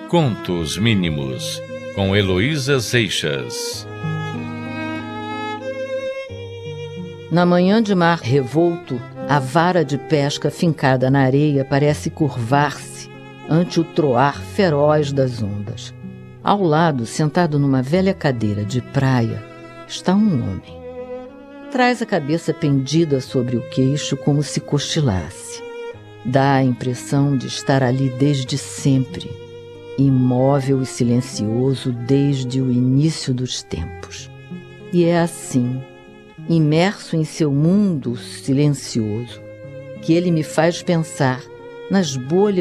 Contos Mínimos, com Heloísa Seixas. Na manhã de mar revolto, a vara de pesca fincada na areia parece curvar-se ante o troar feroz das ondas. Ao lado, sentado numa velha cadeira de praia, está um homem. Traz a cabeça pendida sobre o queixo como se cochilasse. Dá a impressão de estar ali desde sempre, imóvel e silencioso desde o início dos tempos. E é assim, imerso em seu mundo silencioso, que ele me faz pensar nas bolhas